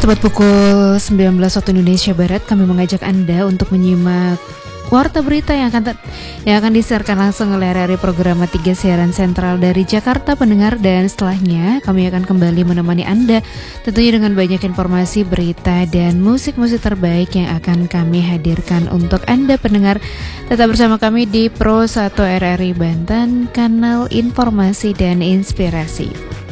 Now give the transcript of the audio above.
Tepat pukul 19 waktu Indonesia Barat, kami mengajak Anda untuk menyimak Warta Berita yang akan disiarkan langsung oleh RRI Program 3 Siaran Sentral dari Jakarta pendengar. Dan setelahnya kami akan kembali menemani Anda tentunya dengan banyak informasi, berita, dan musik-musik terbaik yang akan kami hadirkan untuk Anda pendengar. Tetap bersama kami di Pro 1 RRI Banten, kanal informasi dan inspirasi.